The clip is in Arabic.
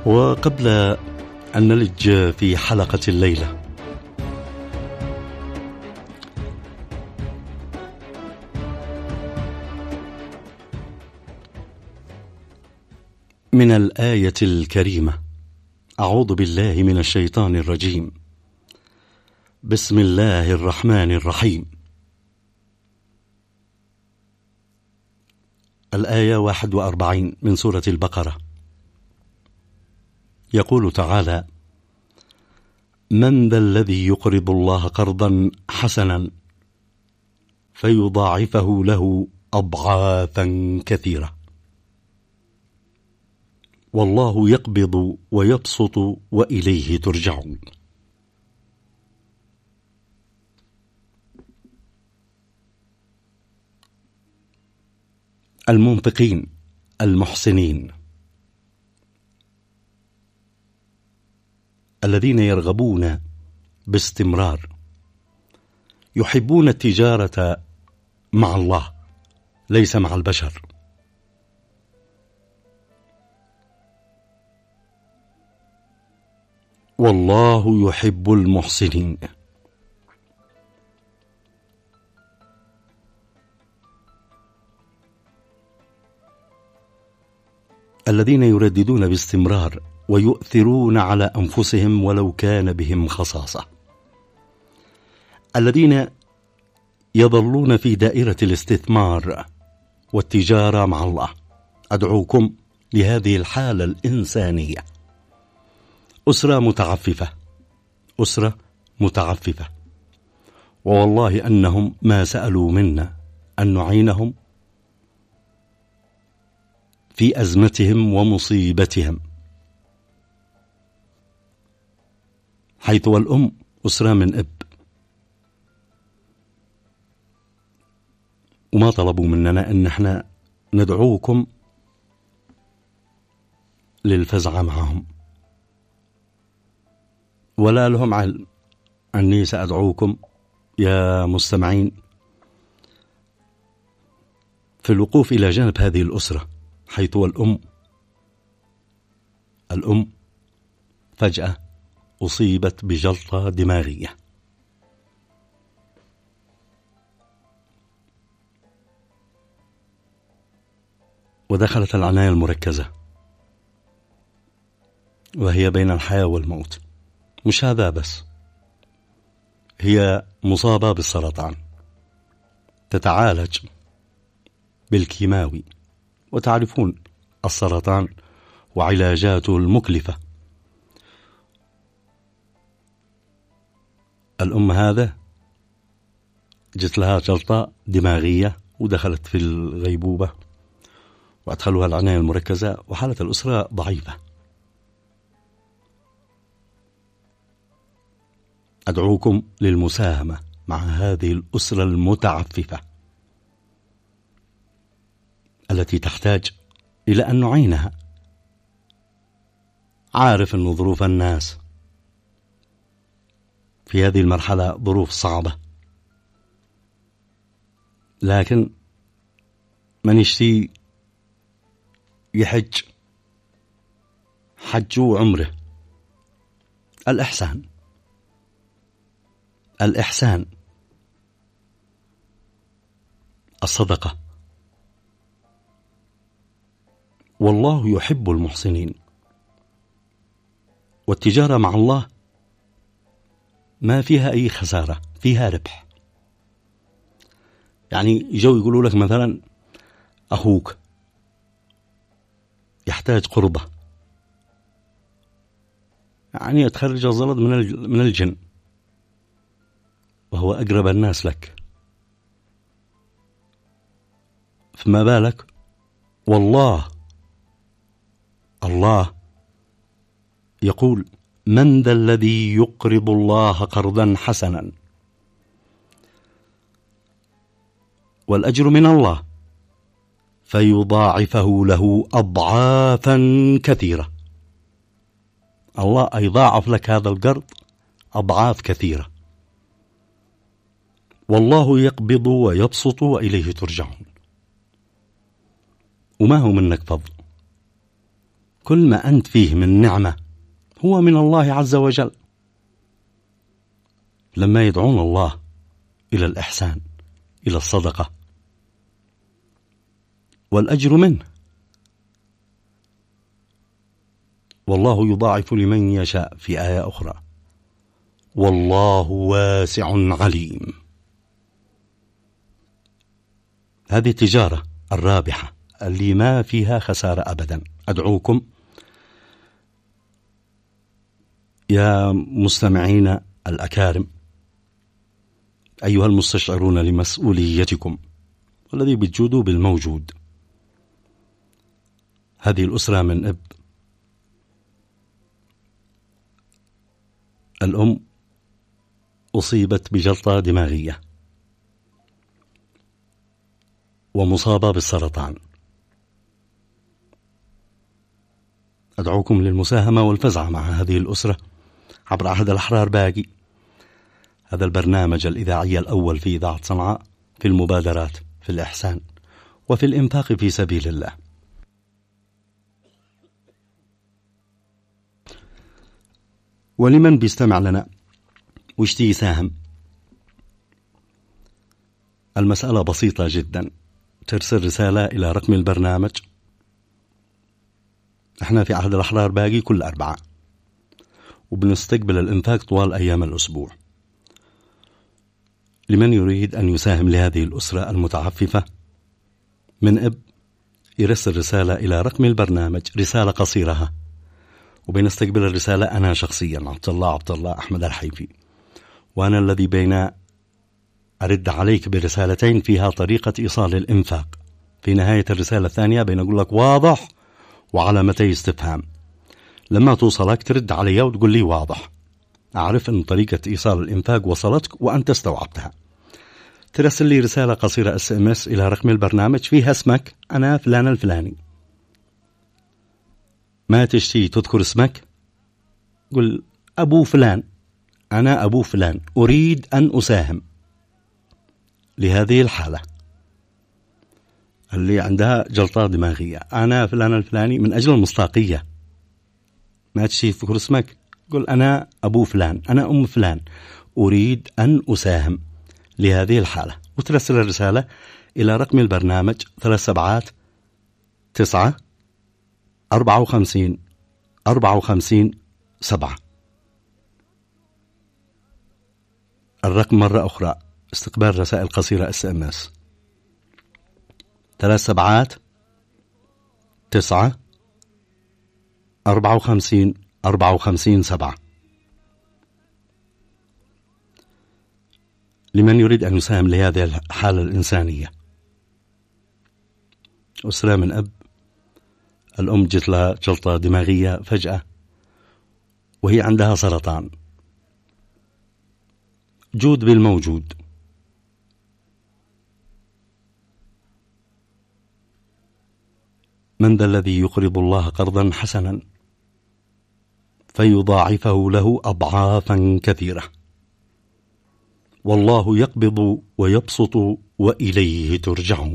وقبل أن نلج في حلقة الليلة من الآية الكريمة، أعوذ بالله من الشيطان الرجيم، بسم الله الرحمن الرحيم. الآية 41 من سورة البقرة، يقول تعالى: من ذا الذي يقرض الله قرضا حسنا فيضاعفه له أضعافا كثيرة، والله يقبض ويبسط وإليه ترجعون. المنفقين المحسنين الذين يرغبون باستمرار، يحبون التجارة مع الله ليس مع البشر. والله يحب المحسنين. الذين يرددون باستمرار ويؤثرون على أنفسهم ولو كان بهم خصاصة، الذين يظلون في دائرة الاستثمار والتجارة مع الله. أدعوكم لهذه الحالة الإنسانية. أسرة متعففة، ووالله أنهم ما سألوا منا أن نعينهم في أزمتهم ومصيبتهم، حيث والأم أسرة من أب، وما طلبوا مننا أن احنا ندعوكم للفزعة معهم، ولا لهم علم أني سأدعوكم يا مستمعين في الوقوف إلى جانب هذه الأسرة، حيث الأم فجأة أصيبت بجلطة دماغية، ودخلت العناية المركزة وهي بين الحياة والموت. مش هذا بس، هي مصابة بالسرطان، تتعالج بالكيماوي، وتعرفون السرطان وعلاجاته المكلفة. الأم هذا جت لها جلطة دماغية ودخلت في الغيبوبة، وأدخلوها العناية المركزة، وحالة الأسرة ضعيفة. أدعوكم للمساهمة مع هذه الأسرة المتعففة التي تحتاج إلى أن نعينها. عارف أن ظروف الناس في هذه المرحلة ظروف صعبة، لكن من يشتي يحج حجوا عمره. الإحسان، الصدقة، والله يحب المحسنين. والتجارة مع الله ما فيها أي خسارة، فيها ربح. يعني يجوا يقولوا لك مثلا أخوك يحتاج قرضة، يعني تخرج الزلط من الجن، وهو أقرب الناس لك، فما بالك والله الله يقول: من ذا الذي يقرض الله قرضا حسنا، والأجر من الله، فيضاعفه له أضعافا كثيرة. الله يضاعف لك هذا القرض أضعاف كثيرة. والله يقبض ويبسط وإليه ترجعون. وما هو منك فضل، كل ما أنت فيه من نعمة هو من الله عز وجل. لما يدعون الله إلى الإحسان، إلى الصدقة، والأجر منه، والله يضاعف لمن يشاء في آية أخرى، والله واسع عليم. هذه التجارة الرابحة اللي ما فيها خسارة أبدا. أدعوكم يا مستمعين الأكارم، أيها المستشعرون لمسؤوليتكم والذي بتجودوا بالموجود، هذه الأسرة من أب، الأم أصيبت بجلطة دماغية ومصابة بالسرطان. أدعوكم للمساهمة والفزع مع هذه الأسرة عبر عهد الأحرار باقي، هذا البرنامج الإذاعي الأول في إذاعة صنعاء في المبادرات، في الإحسان، وفي الإنفاق في سبيل الله. ولمن بيستمع لنا ويشتي يساهم، المسألة بسيطة جدا. ترسل رسالة إلى رقم البرنامج. احنا في عهد الأحرار باقي كل أربعة، وبنستقبل الإنفاق طوال أيام الأسبوع. لمن يريد أن يساهم لهذه الأسرة المتعففة من أب، يرسل رسالة إلى رقم البرنامج، رسالة قصيرة، وبنستقبل الرسالة أنا شخصيا عبد الله أحمد الحيفي، وأنا الذي بين أرد عليك برسالتين فيها طريقة إيصال الإنفاق. في نهاية الرسالة الثانية بنقول لك واضح وعلامتي استفهام. لما توصلك ترد علي وتقول لي واضح، أعرف أن طريقة إيصال الإنفاق وصلتك وأنت استوعبتها. ترسل لي رسالة قصيرة SMS إلى رقم البرنامج فيها اسمك، أنا فلان الفلاني. ما تشتي تذكر اسمك، قل أبو فلان، أنا أبو فلان أريد أن أساهم لهذه الحالة اللي عندها جلطة دماغية، أنا فلان الفلاني، من أجل المصداقية. ما تشتي تذكر اسمك، قل أنا أبو فلان، أنا أم فلان أريد أن أساهم لهذه الحالة، وترسل الرسالة إلى رقم البرنامج 379-54-54-7. الرقم مرة أخرى، استقبال رسائل قصيرة SMS 379-54-54-7. لمن يريد أن يساهم لهذه الحالة الإنسانية. أسرة من أب، الأم جت لها جلطة دماغية فجأة وهي عندها سرطان. جود بالموجود. من ذا الذي يقرض الله قرضا حسنا فيضاعفه له أضعافا كثيرة، والله يقبض ويبسط وإليه ترجعون.